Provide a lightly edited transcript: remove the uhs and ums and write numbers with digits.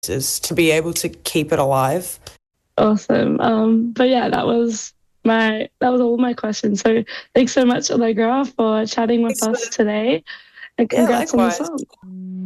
is to be able to keep it alive. Awesome. But yeah, that was all my questions. So thanks so much, Allegra, for chatting with us today, and Yeah, congrats on the likewise. song.